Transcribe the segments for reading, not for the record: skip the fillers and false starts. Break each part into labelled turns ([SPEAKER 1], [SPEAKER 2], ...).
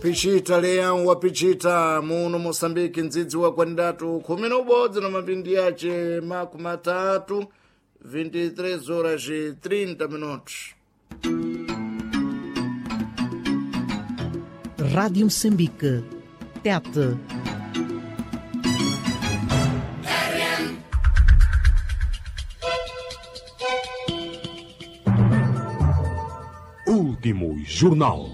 [SPEAKER 1] Pichita Leão wapichita muno Moçambique ndzidzi wa kwandatu 11 na mapindi yace makumatatu 23h30.
[SPEAKER 2] Rádio Moçambique, TET.
[SPEAKER 3] Último Jornal.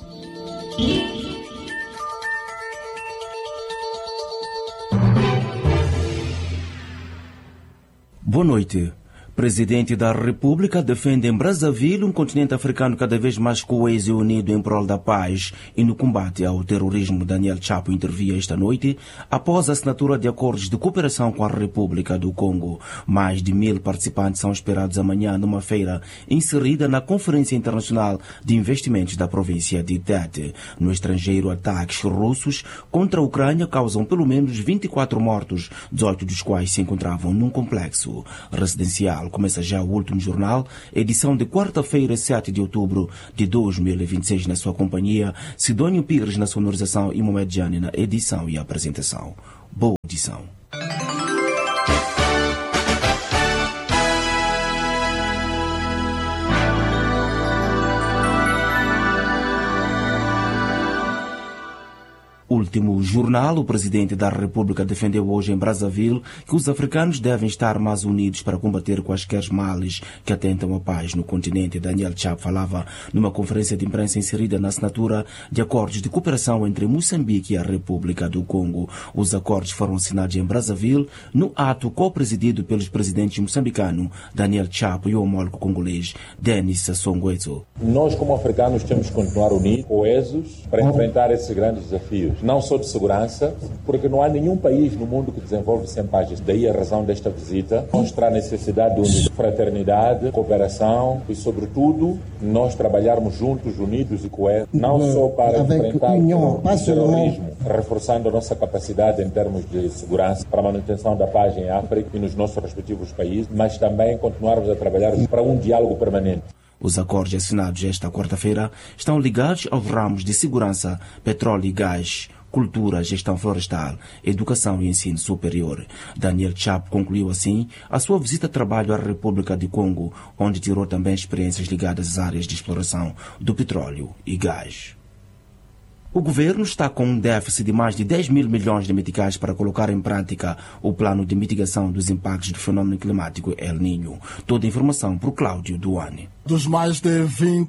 [SPEAKER 4] Boa noite. Presidente da República defende em Brazzaville um continente africano cada vez mais coeso e unido em prol da paz e no combate ao terrorismo. Daniel Chapo intervia esta noite após a assinatura de acordos de cooperação com a República do Congo. Mais de 1000 participantes são esperados amanhã numa feira inserida na Conferência Internacional de Investimentos da província de Tete. No estrangeiro, ataques russos contra a Ucrânia causam pelo menos 24 mortos, 18 dos quais se encontravam num complexo residencial. Começa já o último jornal, edição de quarta-feira, 7 de outubro de 2026, na sua companhia, Sidônio Pires na sonorização e Mohamed Jani na edição e apresentação. Boa edição. Último jornal, o presidente da República defendeu hoje em Brazzaville que os africanos devem estar mais unidos para combater quaisquer males que atentam à paz no continente. Daniel Chapo falava numa conferência de imprensa inserida na assinatura de acordos de cooperação entre Moçambique e a República do Congo. Os acordos foram assinados em Brazzaville no ato co-presidido pelos presidentes moçambicano Daniel Chapo e o homólogo congolês Denis Sassou Nguesso.
[SPEAKER 5] Nós, como africanos, temos que continuar unidos, coesos, para enfrentar esses grandes desafios. Não só de segurança, porque não há nenhum país no mundo que desenvolve sem paz. Daí a razão desta visita, mostrar a necessidade de fraternidade, cooperação e, sobretudo, nós trabalharmos juntos, unidos e coesos, não só para enfrentar o terrorismo, reforçando a nossa capacidade em termos de segurança para a manutenção da paz em África e nos nossos respectivos países, mas também continuarmos a trabalhar para um diálogo permanente.
[SPEAKER 4] Os acordos assinados esta quarta-feira estão ligados aos ramos de segurança, petróleo e gás, cultura, gestão florestal, educação e ensino superior. Daniel Chapo concluiu assim a sua visita a trabalho à República do Congo, onde tirou também experiências ligadas às áreas de exploração do petróleo e gás. O governo está com um déficit de mais de 10 mil milhões de meticais para colocar em prática o plano de mitigação dos impactos do fenômeno climático El Niño. Toda a informação por Cláudio Duane.
[SPEAKER 6] Dos mais de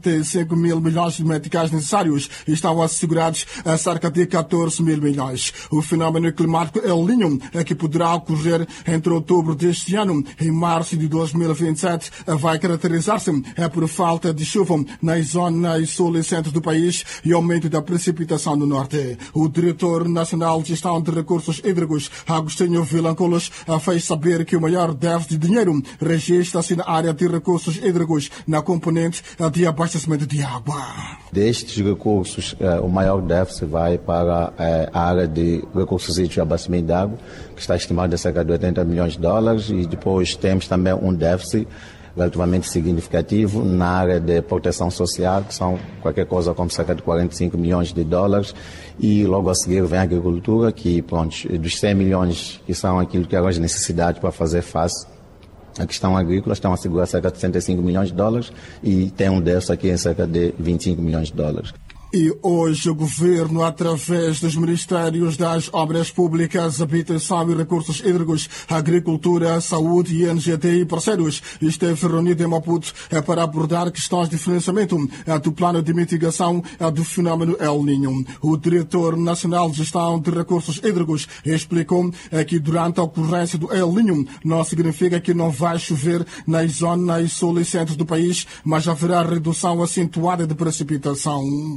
[SPEAKER 6] 25 mil milhões de meticais necessários, estão assegurados a cerca de 14 mil milhões. O fenômeno climático El Niño é que poderá ocorrer entre outubro deste ano e março de 2027 vai caracterizar-se por falta de chuva nas zonas sul e centro do país e aumento da precipitação no norte. O diretor nacional de gestão de recursos hídricos, Agostinho Vilanculos, fez saber que o maior déficit de dinheiro registra-se na área de recursos hídricos, na componente de abastecimento de água.
[SPEAKER 7] Destes recursos, o maior déficit vai para a área de recursos hídricos e abastecimento de água, que está estimado a cerca de 80 milhões de dólares, e depois temos também um déficit relativamente significativo na área de proteção social, que são qualquer coisa como cerca de 45 milhões de dólares, e logo a seguir vem a agricultura, que pronto, dos 100 milhões que são aquilo que eram as necessidades para fazer face à questão agrícola, estão a segurar cerca de 65 milhões de dólares e tem um déficit aqui em cerca de 25 milhões de dólares.
[SPEAKER 6] E hoje o Governo, através dos Ministérios das Obras Públicas, Habitação e Recursos Hídricos, Agricultura, Saúde e NGT e parceiros, esteve reunido em Maputo para abordar questões de financiamento do plano de mitigação do fenômeno El Niño. O Diretor Nacional de Gestão de Recursos Hídricos explicou que durante a ocorrência do El Niño não significa que não vai chover nas zonas sul e centro do país, mas haverá redução acentuada de precipitação.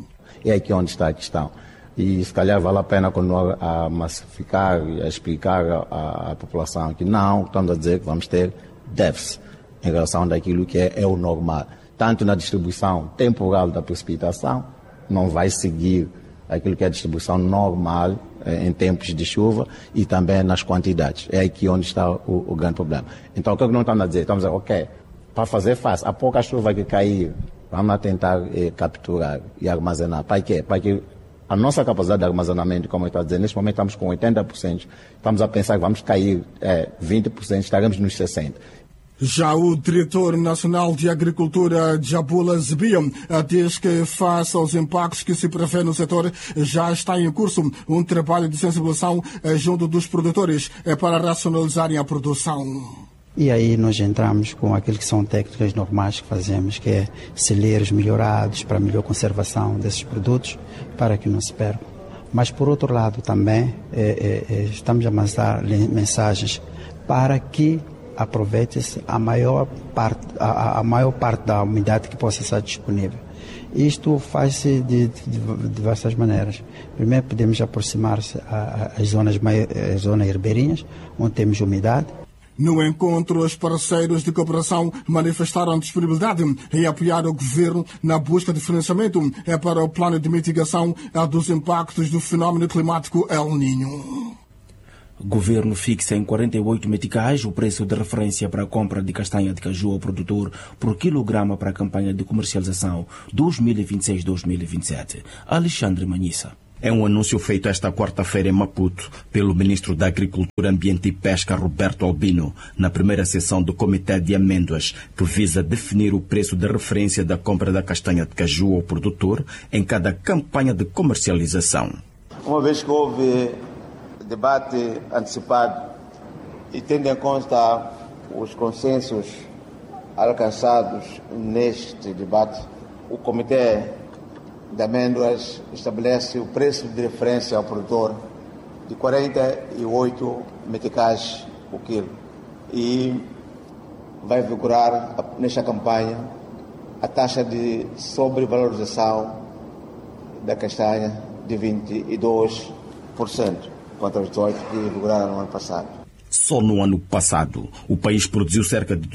[SPEAKER 7] É aqui onde está a questão. E se calhar vale a pena continuar a massificar e a explicar à população que não, estamos a dizer que vamos ter déficit em relação daquilo que é o normal. Tanto na distribuição temporal da precipitação, não vai seguir aquilo que é a distribuição normal em tempos de chuva, e também nas quantidades. É aqui onde está o grande problema. Então, o que nós estamos a dizer? Estamos a dizer, ok, para fazer face, a pouca chuva que cair, vamos tentar capturar e armazenar. Para quê? Para que a nossa capacidade de armazenamento, como eu estava dizendo, neste momento estamos com 80%, estamos a pensar que vamos cair 20%, estaremos nos 60%.
[SPEAKER 6] Já o diretor nacional de Agricultura, Djabula Zebia, diz que, face aos impactos que se prevê no setor, já está em curso um trabalho de sensibilização junto dos produtores para racionalizarem a produção.
[SPEAKER 3] E aí nós entramos com aquilo que são técnicas normais que fazemos, que é celeiros melhorados para melhor conservação desses produtos, para que não se percam. Mas, por outro lado, também estamos a mandar mensagens para que aproveite-se a maior parte da umidade que possa estar disponível. Isto faz-se de diversas maneiras. Primeiro, podemos aproximar-se às zonas ribeirinhas, onde temos umidade.
[SPEAKER 6] No encontro, os parceiros de cooperação manifestaram disponibilidade em apoiar o governo na busca de financiamento para o plano de mitigação dos impactos do fenómeno climático El Niño.
[SPEAKER 4] O governo fixa em 48 meticais o preço de referência para a compra de castanha de caju ao produtor por quilograma para a campanha de comercialização 2026-2027. Alexandre Manhissa.
[SPEAKER 8] É um anúncio feito esta quarta-feira em Maputo pelo ministro da Agricultura, Ambiente e Pesca, Roberto Albino, na primeira sessão do Comitê de Amêndoas, que visa definir o preço de referência da compra da castanha de caju ao produtor em cada campanha de comercialização.
[SPEAKER 9] Uma vez que houve debate antecipado e tendo em conta os consensos alcançados neste debate, o Comitê de Amêndoas estabelece o preço de referência ao produtor de 48 meticais o quilo e vai vigorar nesta campanha a taxa de sobrevalorização da castanha de 22%, quanto aos 18% que vigoraram no ano passado.
[SPEAKER 8] Só no ano passado, o país produziu cerca de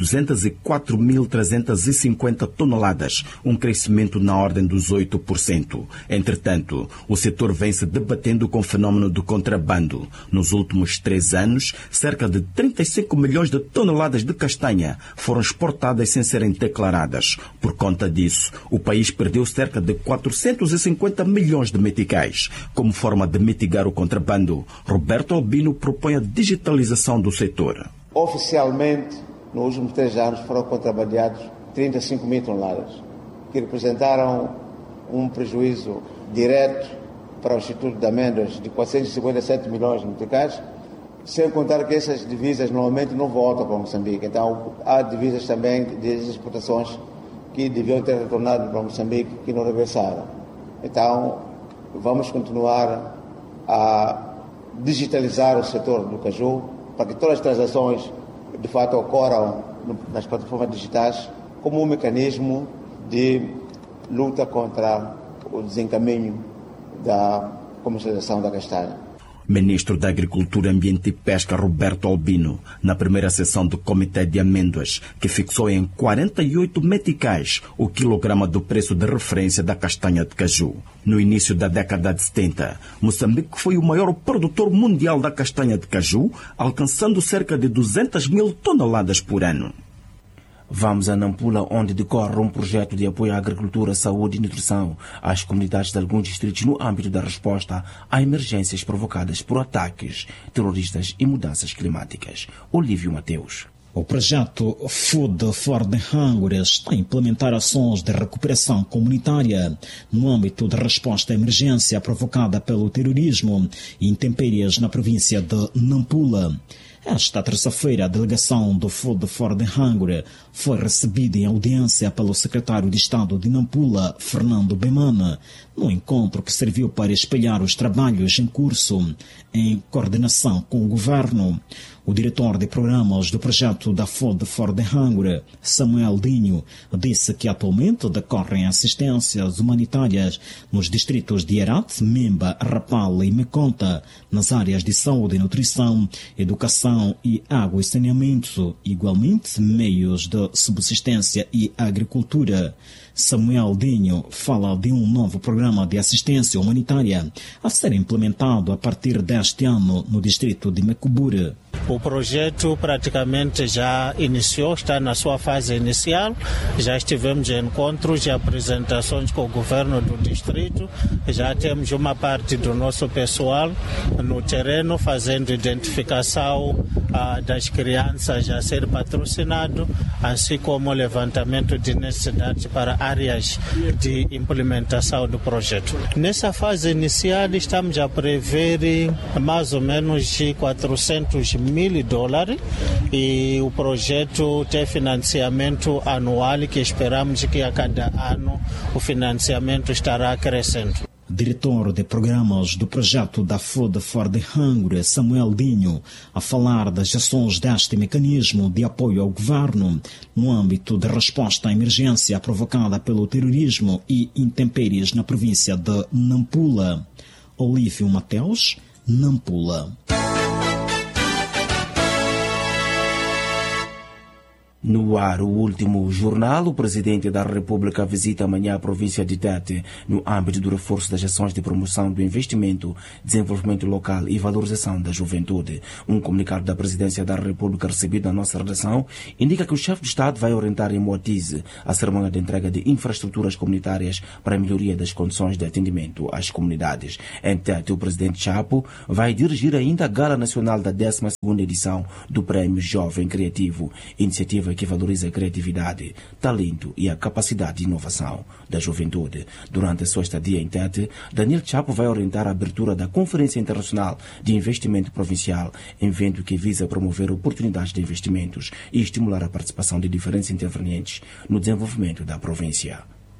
[SPEAKER 8] 204.350 toneladas, um crescimento na ordem dos 8%. Entretanto, o setor vem se debatendo com o fenômeno do contrabando. Nos últimos 3 anos, cerca de 35 milhões de toneladas de castanha foram exportadas sem serem declaradas. Por conta disso, o país perdeu cerca de 450 milhões de meticais. Como forma de mitigar o contrabando, Roberto Albino propõe a digitalização do setor.
[SPEAKER 9] Oficialmente, nos últimos 3 anos foram contrabandeados 35 mil toneladas, que representaram um prejuízo direto para o Instituto de Amêndoas de 457 milhões de meticais, sem contar que essas divisas normalmente não voltam para Moçambique. Então, há divisas também de exportações que deviam ter retornado para Moçambique que não regressaram. Então, vamos continuar a digitalizar o setor do caju, para que todas as transações de fato ocorram nas plataformas digitais como um mecanismo de luta contra o desencaminho da comercialização da castanha.
[SPEAKER 8] Ministro da Agricultura, Ambiente e Pesca, Roberto Albino, na primeira sessão do Comitê de Amêndoas, que fixou em 48 meticais o quilograma do preço de referência da castanha de caju. No início da década de 70, Moçambique foi o maior produtor mundial da castanha de caju, alcançando cerca de 200 mil toneladas por ano.
[SPEAKER 4] Vamos a Nampula, onde decorre um projeto de apoio à agricultura, saúde e nutrição às comunidades de alguns distritos no âmbito da resposta a emergências provocadas por ataques terroristas e mudanças climáticas. Olívio Mateus.
[SPEAKER 10] O projeto Food for the Hungry está a implementar ações de recuperação comunitária no âmbito da resposta à emergência provocada pelo terrorismo e intempéries na província de Nampula. Esta terça-feira, a delegação do Food for the Hungry foi recebida em audiência pelo secretário de Estado de Nampula, Fernando Bemana, no encontro que serviu para espelhar os trabalhos em curso em coordenação com o governo. O diretor de programas do projeto da Food for the Hungry, Samuel Dinho, disse que atualmente decorrem assistências humanitárias nos distritos de Herat, Memba, Rapala e Meconta, nas áreas de saúde e nutrição, educação e água e saneamento, igualmente meios de subsistência e agricultura. Samuel Dinho fala de um novo programa de assistência humanitária a ser implementado a partir deste ano no distrito de Mecubura.
[SPEAKER 11] O projeto praticamente já iniciou, está na sua fase inicial. Já estivemos em encontros e apresentações com o governo do distrito. Já temos uma parte do nosso pessoal no terreno fazendo identificação das crianças a ser patrocinado, assim como o levantamento de necessidades para áreas de implementação do projeto. Nessa fase inicial estamos a prever mais ou menos de $400 mil e o projeto tem financiamento anual que esperamos que a cada ano o financiamento estará crescendo.
[SPEAKER 10] Diretor de programas do projeto da Food for the Hungry, Samuel Dinho, a falar das ações deste mecanismo de apoio ao governo no âmbito de resposta à emergência provocada pelo terrorismo e intempéries na província de Nampula. Olívio Mateus, Nampula.
[SPEAKER 4] No ar, o último jornal, o Presidente da República visita amanhã a província de Tete no âmbito do reforço das ações de promoção do investimento, desenvolvimento local e valorização da juventude. Um comunicado da Presidência da República recebido na nossa redação indica que o chefe de Estado vai orientar em Moatize a cerimônia de entrega de infraestruturas comunitárias para a melhoria das condições de atendimento às comunidades. Em Tete, o Presidente Chapo vai dirigir ainda a Gala Nacional da 12ª edição do Prêmio Jovem Criativo, iniciativa que valoriza a criatividade, talento e a capacidade de inovação da juventude. Durante a sua estadia em Tete, Daniel Chapo vai orientar a abertura da Conferência Internacional de Investimento Provincial, evento que visa promover oportunidades de investimentos e estimular a participação de diferentes intervenientes no desenvolvimento da província.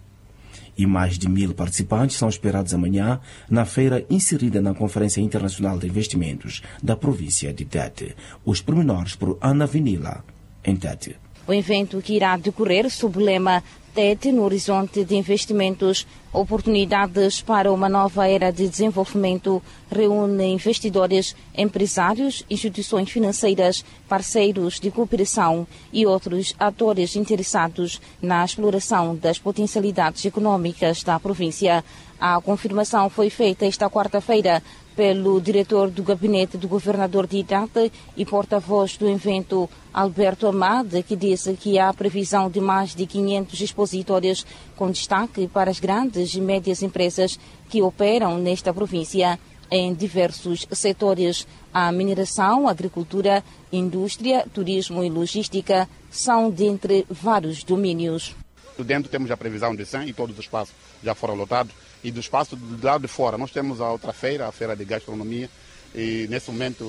[SPEAKER 4] E mais de 1.000 participantes são esperados amanhã na feira inserida na Conferência Internacional de Investimentos da província de Tete. Os pormenores por Ana Vinila, em Tete.
[SPEAKER 12] O evento que irá decorrer sob o lema Tete no horizonte de investimentos, oportunidades para uma nova era de desenvolvimento, reúne investidores, empresários, instituições financeiras, parceiros de cooperação e outros atores interessados na exploração das potencialidades econômicas da província. A confirmação foi feita esta quarta-feira pelo diretor do gabinete do governador de Tete e porta-voz do evento, Alberto Amade, que disse que há previsão de mais de 500 expositores, com destaque para as grandes e médias empresas que operam nesta província em diversos setores. A mineração, agricultura, indústria, turismo e logística são dentre vários domínios.
[SPEAKER 13] Dentro temos a previsão de 100 e todos os espaços já foram lotados. E do espaço do lado de fora, nós temos a outra feira, a feira de gastronomia, e nesse momento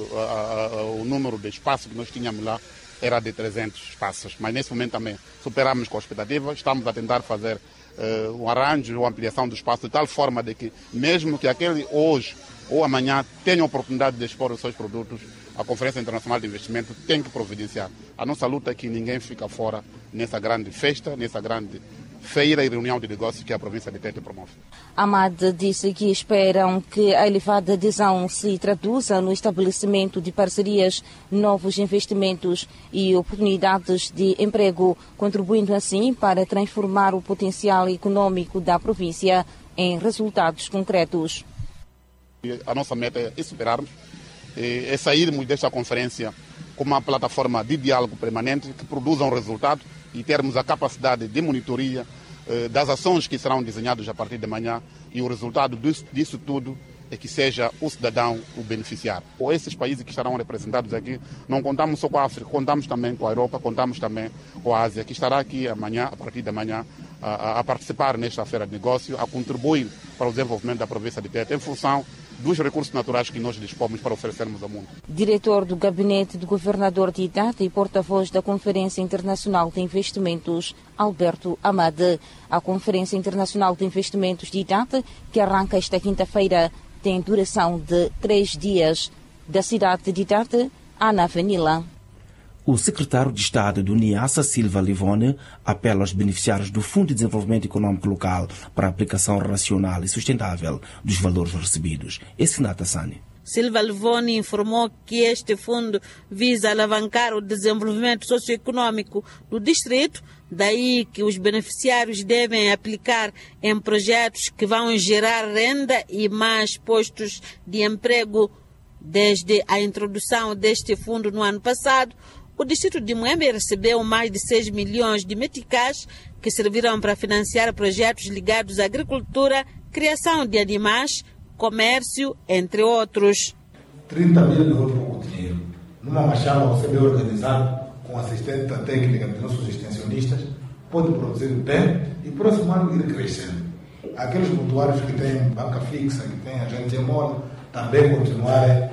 [SPEAKER 13] o número de espaços que nós tínhamos lá era de 300 espaços, mas nesse momento também superamos com a expectativa, estamos a tentar fazer um arranjo ou ampliação do espaço de tal forma de que mesmo que aquele hoje ou amanhã tenha a oportunidade de expor os seus produtos, a Conferência Internacional de Investimento tem que providenciar. A nossa luta é que ninguém fica fora nessa grande festa, nessa grande feira e reunião de negócios que a província de Tete promove.
[SPEAKER 12] Amade disse que esperam que a elevada adesão se traduza no estabelecimento de parcerias, novos investimentos e oportunidades de emprego, contribuindo assim para transformar o potencial econômico da província em resultados concretos.
[SPEAKER 13] A nossa meta é superarmos, é sairmos desta conferência com uma plataforma de diálogo permanente que produza um resultado e termos a capacidade de monitoria das ações que serão desenhadas a partir de amanhã, e o resultado disso tudo é que seja o cidadão o beneficiário. Com esses países que estarão representados aqui, não contamos só com a África, contamos também com a Europa, contamos também com a Ásia, que estará aqui amanhã, a partir de amanhã, a participar nesta feira de negócio, a contribuir para o desenvolvimento da província de Tete, em função dos recursos naturais que nós dispomos para oferecermos ao mundo.
[SPEAKER 12] Diretor do gabinete do governador de Tete e porta-voz da Conferência Internacional de Investimentos, Alberto Amade. A Conferência Internacional de Investimentos de Tete, que arranca esta quinta-feira, tem duração de 3 dias. Da cidade de Tete, Ana Vanilla.
[SPEAKER 4] O secretário de Estado do Niassa, Silva Livone, apela aos beneficiários do Fundo de Desenvolvimento Econômico Local para a aplicação racional e sustentável dos valores recebidos. Nata Sani.
[SPEAKER 14] Silva Livone informou que este fundo visa alavancar o desenvolvimento socioeconômico do distrito, daí que os beneficiários devem aplicar em projetos que vão gerar renda e mais postos de emprego Desde a introdução deste fundo no ano passado, o distrito de Muembe recebeu mais de 6 milhões de meticais que servirão para financiar projetos ligados à agricultura, criação de animais, comércio, entre outros.
[SPEAKER 15] 30 mil não é pouco dinheiro. Numa machada, você bem organizado, com assistência técnica dos nossos extensionistas, pode produzir bem e próximo ano ir crescendo. Aqueles mutuários que têm banca fixa, que têm agente mole, também continuarem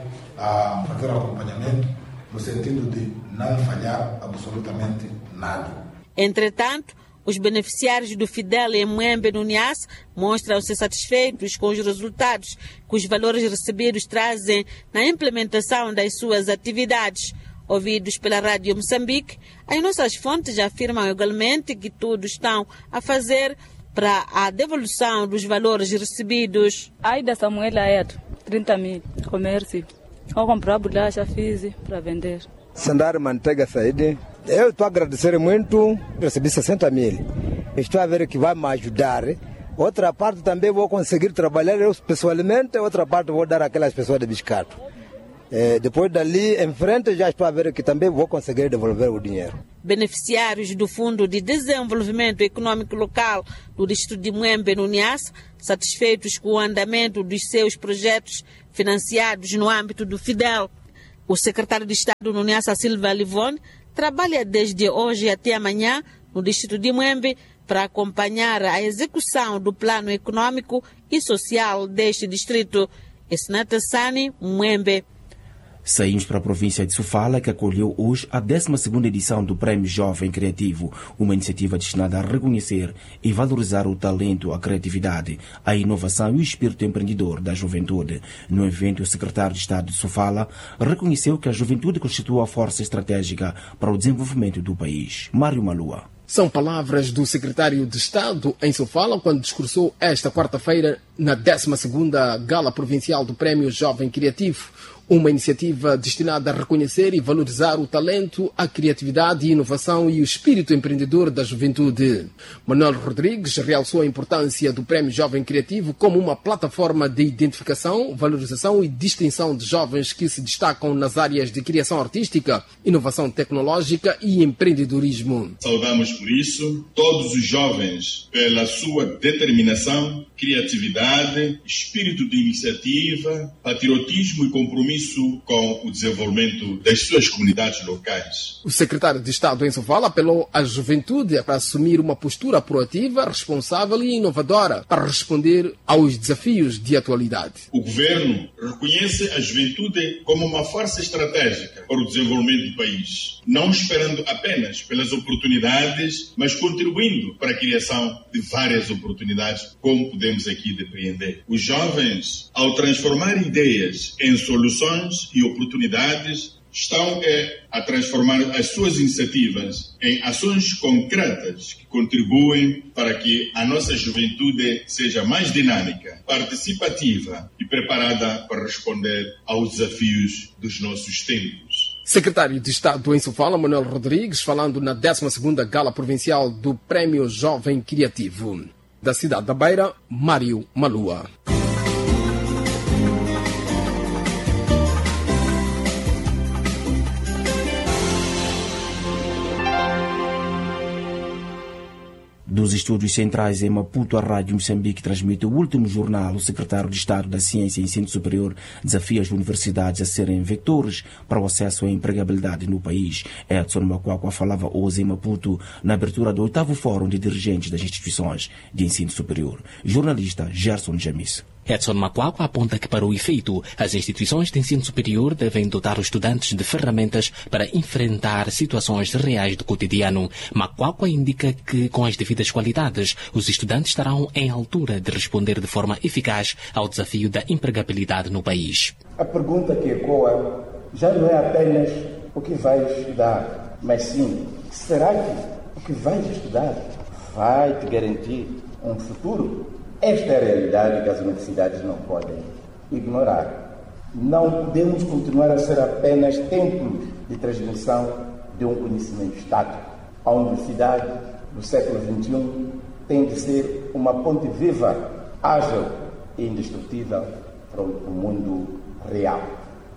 [SPEAKER 15] a fazer acompanhamento no sentido de não falhar absolutamente nada.
[SPEAKER 14] Entretanto, os beneficiários do Fidel em Muembe, no Niassa, mostram-se satisfeitos com os resultados que os valores recebidos trazem na implementação das suas atividades. Ouvidos pela Rádio Moçambique, as nossas fontes afirmam igualmente que tudo estão a fazer para a devolução dos valores recebidos.
[SPEAKER 16] Aida Samuela Eto, 30 mil, comércio. Vou comprar bolacha, fiz para vender.
[SPEAKER 17] Sandar Manteiga Saíde, eu estou a agradecer muito, recebi 60 mil. Estou a ver que vai me ajudar. Outra parte também vou conseguir trabalhar eu pessoalmente, outra parte vou dar àquelas pessoas de biscato. Depois dali em frente já estou a ver que também vou conseguir devolver o dinheiro.
[SPEAKER 14] Beneficiários do Fundo de Desenvolvimento Econômico Local do distrito de Muembe, no Niassa, satisfeitos com o andamento dos seus projetos financiados no âmbito do Fidel. O secretário de Estado no Niassa, Silva Livone, trabalha desde hoje até amanhã no distrito de Muembe para acompanhar a execução do plano econômico e social deste distrito. Esnata Sani, Muembe.
[SPEAKER 4] Saímos para a província de Sofala, que acolheu hoje a 12ª edição do Prémio Jovem Criativo, uma iniciativa destinada a reconhecer e valorizar o talento, a criatividade, a inovação e o espírito empreendedor da juventude. No evento, o secretário de Estado de Sofala reconheceu que a juventude constitui a força estratégica para o desenvolvimento do país. Mário Malua.
[SPEAKER 18] São palavras do secretário de Estado em Sofala quando discursou esta quarta-feira na 12ª Gala Provincial do Prémio Jovem Criativo, uma iniciativa destinada a reconhecer e valorizar o talento, a criatividade e inovação e o espírito empreendedor da juventude. Manuel Rodrigues realçou a importância do Prémio Jovem Criativo como uma plataforma de identificação, valorização e distinção de jovens que se destacam nas áreas de criação artística, inovação tecnológica e empreendedorismo.
[SPEAKER 19] Saudamos por isso todos os jovens pela sua determinação, criatividade, espírito de iniciativa, patriotismo e compromisso com o desenvolvimento das suas comunidades locais.
[SPEAKER 18] O secretário de Estado em Sofala apelou à juventude para assumir uma postura proativa, responsável e inovadora para responder aos desafios de atualidade.
[SPEAKER 19] O governo reconhece a juventude como uma força estratégica para o desenvolvimento do país, não esperando apenas pelas oportunidades, mas contribuindo para a criação de várias oportunidades, como podemos aqui depreender. Os jovens, ao transformar ideias em soluções e oportunidades, estão a transformar as suas iniciativas em ações concretas que contribuem para que a nossa juventude seja mais dinâmica, participativa e preparada para responder aos desafios dos nossos tempos.
[SPEAKER 18] Secretário de Estado em Sofala, Manuel Rodrigues, falando na 12ª Gala Provincial do Prémio Jovem Criativo. Da cidade da Beira, Mário Malua.
[SPEAKER 4] Dos estúdios centrais em Maputo, a Rádio Moçambique transmite o último jornal. O secretário de Estado da Ciência e Ensino Superior desafia as universidades a serem vetores para o acesso à empregabilidade no país. Edson Macuacua falava hoje em Maputo na abertura do 8º Fórum de Dirigentes das Instituições de Ensino Superior. Jornalista Gerson Jamis.
[SPEAKER 20] Edson Macuacua aponta que, para o efeito, as instituições de ensino superior devem dotar os estudantes de ferramentas para enfrentar situações reais do cotidiano. Macuacua indica que, com as devidas qualidades, os estudantes estarão em altura de responder de forma eficaz ao desafio da empregabilidade no país.
[SPEAKER 21] A pergunta que ecoa já não é apenas o que vais estudar, mas sim, será que o que vais estudar vai te garantir um futuro? Esta é a realidade que as universidades não podem ignorar. Não podemos continuar a ser apenas templos de transmissão de um conhecimento estático. A universidade do século XXI tem de ser uma ponte viva, ágil e indestrutível para o mundo real.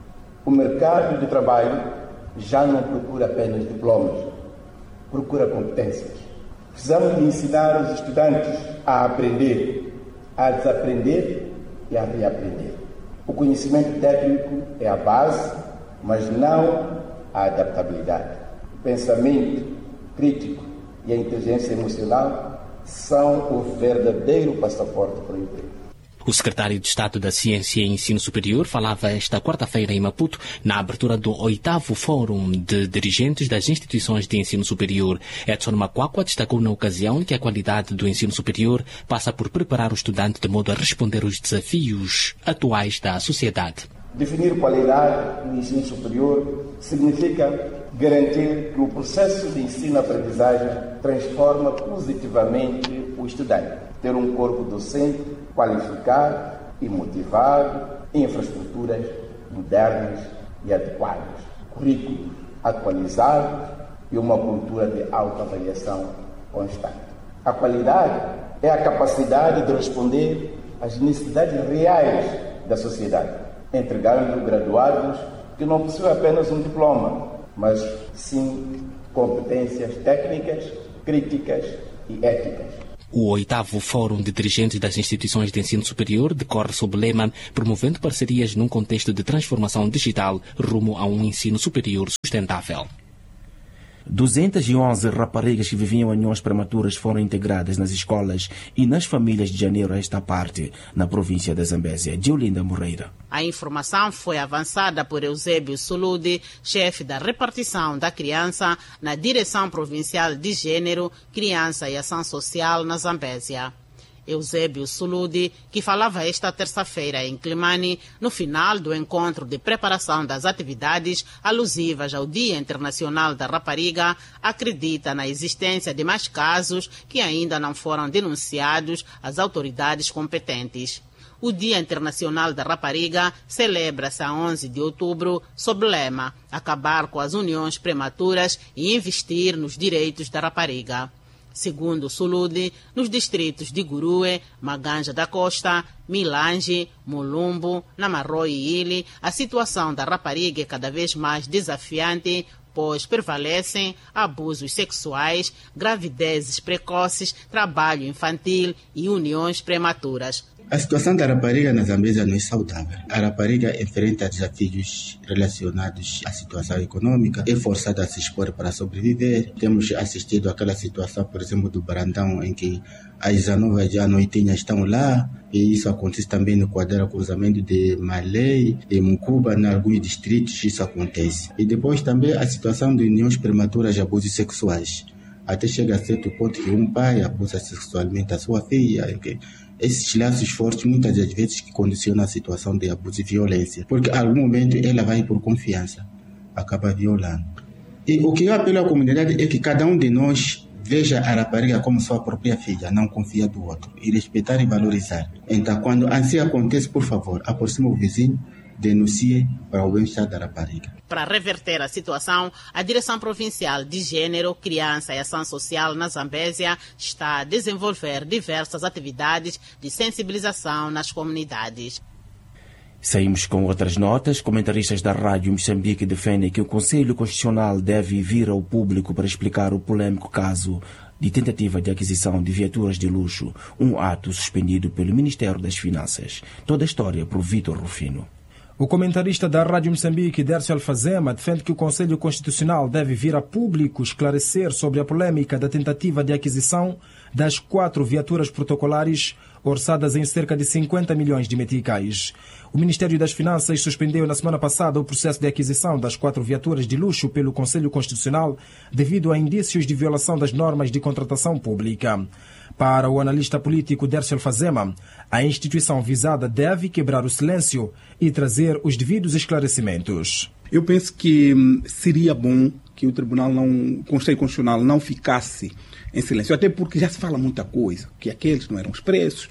[SPEAKER 21] O mercado de trabalho já não procura apenas diplomas, procura competências. Precisamos de ensinar os estudantes a aprender, a desaprender e a reaprender. O conhecimento técnico é a base, mas não a adaptabilidade. O pensamento crítico e a inteligência emocional são o verdadeiro passaporte para o emprego.
[SPEAKER 20] O secretário de Estado da Ciência e Ensino Superior falava esta quarta-feira em Maputo, na abertura do 8º Fórum de Dirigentes das Instituições de Ensino Superior. Edson Macuacua destacou na ocasião que a qualidade do ensino superior passa por preparar o estudante de modo a responder aos desafios atuais da sociedade.
[SPEAKER 21] Definir qualidade no ensino superior significa garantir que o processo de ensino-aprendizagem transforma positivamente o estudante. Ter um corpo docente qualificado e motivado, infraestruturas modernas e adequadas, currículos atualizados e uma cultura de autoavaliação constante. A qualidade é a capacidade de responder às necessidades reais da sociedade, entregando graduados que não possuem apenas um diploma, mas sim competências técnicas, críticas e éticas.
[SPEAKER 20] O 8º Fórum de Dirigentes das Instituições de Ensino Superior decorre sob o lema Promovendo Parcerias num Contexto de Transformação Digital rumo a um ensino superior sustentável.
[SPEAKER 4] 211 raparigas que viviam em uniões prematuras foram integradas nas escolas e nas famílias de janeiro a esta parte, na província da Zambésia. Diolinda Moreira.
[SPEAKER 1] A informação foi avançada por Eusébio Sulude, chefe da repartição da criança na Direção Provincial de Gênero, Criança e Ação Social na Zambésia. Eusébio Sulude, que falava esta terça-feira em Climane, no final do encontro de preparação das atividades alusivas ao Dia Internacional da Rapariga, acredita na existência de mais casos que ainda não foram denunciados às autoridades competentes. O Dia Internacional da Rapariga celebra-se a 11 de outubro sob o lema Acabar com as uniões prematuras e investir nos direitos da rapariga. Segundo Sulude, nos distritos de Gurue, Maganja da Costa, Milange, Mulumbo, Namarro e Ili, a situação da rapariga é cada vez mais desafiante, pois prevalecem abusos sexuais, gravidezes precoces, trabalho infantil e uniões prematuras.
[SPEAKER 22] A situação da rapariga na Zambésia não é saudável. A rapariga enfrenta desafios relacionados à situação econômica, é forçada a se expor para sobreviver. Temos assistido àquela situação, por exemplo, do Brandão, em que as anovas já noitinhas estão lá, e isso acontece também no quadro cruzamento de Malé e Mucuba, em alguns distritos isso acontece. E depois também a situação de uniões prematuras e abusos sexuais. Até chega a certo ponto que um pai abusa sexualmente a sua filha, esses laços fortes muitas das vezes que condicionam a situação de abuso e violência, porque em algum momento ela vai por confiança, acaba violando. E o que eu apelo à comunidade é que cada um de nós veja a rapariga como sua própria filha, não confia do outro, e respeitar e valorizar. Então, quando assim acontece, por favor, aproxime o vizinho, denuncie para o bem-estar da rapariga.
[SPEAKER 1] Para reverter a situação, a Direção Provincial de Gênero, Criança e Ação Social na Zambésia está a desenvolver diversas atividades de sensibilização nas comunidades.
[SPEAKER 4] Saímos com outras notas. Comentaristas da Rádio Moçambique defendem que o Conselho Constitucional deve vir ao público para explicar o polêmico caso de tentativa de aquisição de viaturas de luxo, um ato suspendido pelo Ministério das Finanças. Toda a história por Vítor Rufino.
[SPEAKER 23] O comentarista da Rádio Moçambique, Dércio Alfazema, defende que o Conselho Constitucional deve vir a público esclarecer sobre a polêmica da tentativa de aquisição das 4 viaturas protocolares orçadas em cerca de 50 milhões de meticais. O Ministério das Finanças suspendeu na semana passada o processo de aquisição das 4 viaturas de luxo pelo Conselho Constitucional devido a indícios de violação das normas de contratação pública. Para o analista político Dércio Alfazema, a instituição visada deve quebrar o silêncio e trazer os devidos esclarecimentos.
[SPEAKER 24] Eu penso que seria bom que o Conselho Constitucional não ficasse em silêncio, até porque já se fala muita coisa, que aqueles não eram os preços.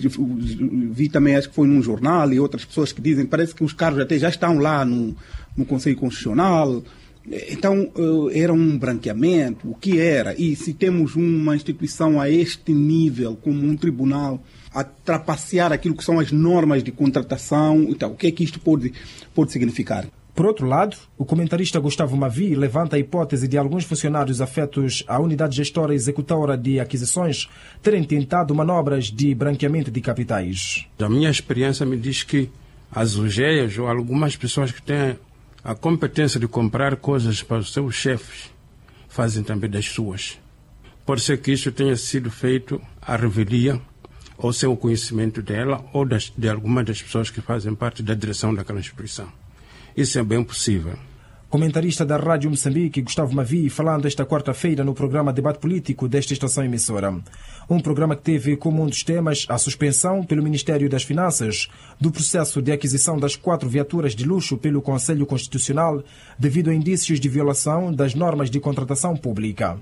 [SPEAKER 24] Vi também, acho que foi num jornal, e outras pessoas que dizem, parece que os carros até já estão lá no Conselho Constitucional. Então, era um branqueamento, o que era? E se temos uma instituição a este nível, como um tribunal, a trapacear aquilo que são as normas de contratação, então, o que é que isto pode significar?
[SPEAKER 23] Por outro lado, o comentarista Gustavo Mavi levanta a hipótese de alguns funcionários afetos à unidade gestora e executora de aquisições terem tentado manobras de branqueamento de capitais.
[SPEAKER 2] A minha experiência me diz que as UGEs ou algumas pessoas que têm a competência de comprar coisas para os seus chefes fazem também das suas. Pode ser que isso tenha sido feito à revelia ou sem o conhecimento dela ou de algumas das pessoas que fazem parte da direção daquela instituição. Isso é bem possível.
[SPEAKER 23] Comentarista da Rádio Moçambique, Gustavo Mavi, falando esta quarta-feira no programa Debate Político desta estação emissora. Um programa que teve como um dos temas a suspensão pelo Ministério das Finanças do processo de aquisição das 4 viaturas de luxo pelo Conselho Constitucional devido a indícios de violação das normas de contratação pública.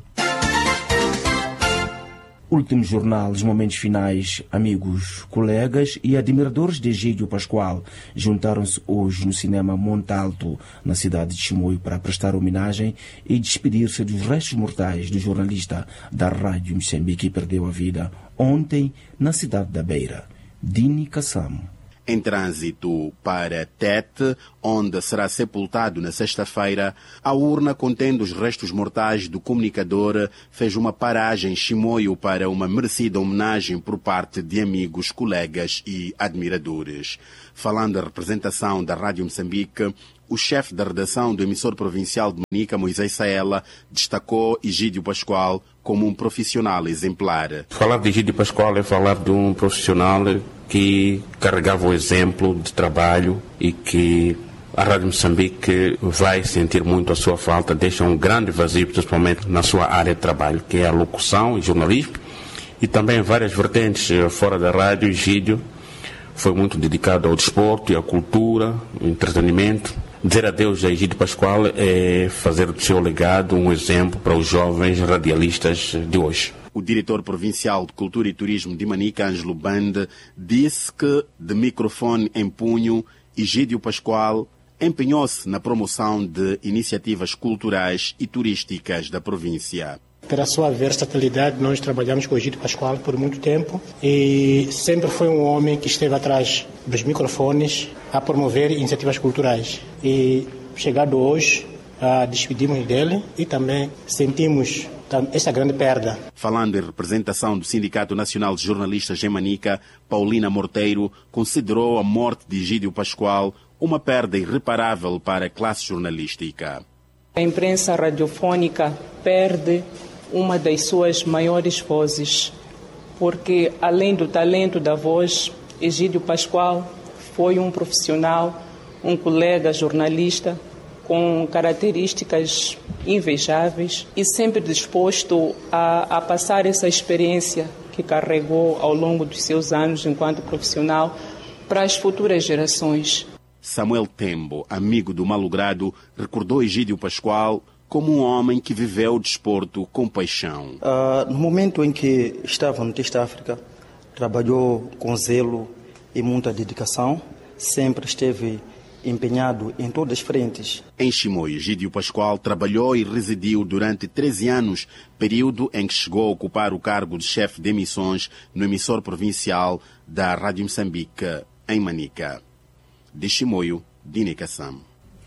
[SPEAKER 4] Último jornal, os momentos finais. Amigos, colegas e admiradores de Egídio Pascoal juntaram-se hoje no cinema Monte Alto, na cidade de Chimoio, para prestar homenagem e despedir-se dos restos mortais do jornalista da Rádio Moçambique que perdeu a vida ontem na cidade da Beira, Dini Kassam.
[SPEAKER 3] Em trânsito para Tete, onde será sepultado na sexta-feira, a urna contendo os restos mortais do comunicador fez uma paragem em Chimoio para uma merecida homenagem por parte de amigos, colegas e admiradores. Falando da representação da Rádio Moçambique, o chefe da redação do emissor provincial de Manica, Moisés Saela, destacou Egídio Pascoal como um profissional exemplar.
[SPEAKER 5] Falar de Egídio Pascoal é falar de um profissional que carregava o exemplo de trabalho e que a Rádio Moçambique vai sentir muito a sua falta, deixa um grande vazio, principalmente na sua área de trabalho, que é a locução e jornalismo, e também várias vertentes fora da rádio. Egídio foi muito dedicado ao desporto e à cultura, ao entretenimento. Dizer adeus a Egídio Pascoal é fazer do seu legado um exemplo para os jovens radialistas de hoje.
[SPEAKER 3] O diretor provincial de Cultura e Turismo de Manica, Ângelo Bande, disse que, de microfone em punho, Egídio Pascoal empenhou-se na promoção de iniciativas culturais e turísticas da província.
[SPEAKER 7] Pela sua versatilidade, nós trabalhamos com o Egídio Pascoal por muito tempo e sempre foi um homem que esteve atrás dos microfones a promover iniciativas culturais. E chegado hoje, despedimos dele e também sentimos essa grande perda.
[SPEAKER 3] Falando em representação do Sindicato Nacional de Jornalistas em Manica, Paulina Morteiro considerou a morte de Egídio Pascoal uma perda irreparável para a classe jornalística.
[SPEAKER 25] A imprensa radiofônica perde uma das suas maiores vozes, porque além do talento da voz, Egídio Pascoal foi um profissional, um colega jornalista com características invejáveis e sempre disposto a passar essa experiência que carregou ao longo dos seus anos enquanto profissional para as futuras gerações.
[SPEAKER 3] Samuel Tembo, amigo do malogrado, recordou Egídio Pascoal como um homem que viveu o desporto com paixão.
[SPEAKER 26] No momento em que estava no Teste África, trabalhou com zelo e muita dedicação, sempre esteve empenhado em todas as frentes.
[SPEAKER 3] Em Chimoio, Egídio Pascoal trabalhou e residiu durante 13 anos, período em que chegou a ocupar o cargo de chefe de emissões no emissor provincial da Rádio Moçambique, em Manica. De Chimoio, Dini Kassam.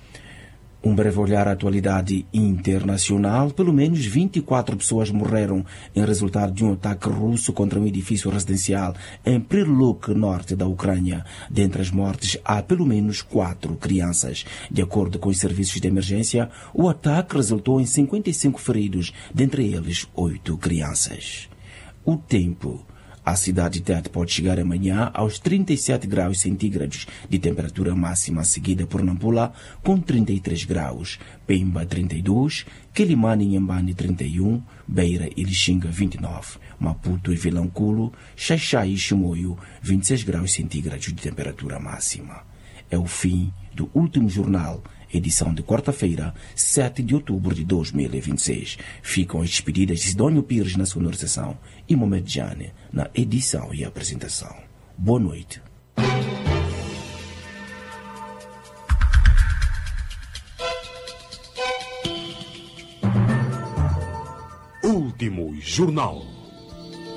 [SPEAKER 4] Um breve olhar à atualidade internacional. Pelo menos 24 pessoas morreram em resultado de um ataque russo contra um edifício residencial em Priluk, norte da Ucrânia. Dentre as mortes, há pelo menos 4 crianças. De acordo com os serviços de emergência, o ataque resultou em 55 feridos, dentre eles 8 crianças. O tempo. A cidade de Tete pode chegar amanhã aos 37 graus centígrados de temperatura máxima, seguida por Nampula com 33 graus, Pemba 32, Quelimane e Inhambane 31, Beira e Lixinga 29, Maputo e Vilanculo, Xaixai e Chimoio 26 graus centígrados de temperatura máxima. É o fim do último jornal, edição de quarta-feira, 7 de outubro de 2026. Ficam as despedidas de Sidónio Pires na sonorização e Mohamed Jane na edição e apresentação. Boa noite.
[SPEAKER 27] Último jornal.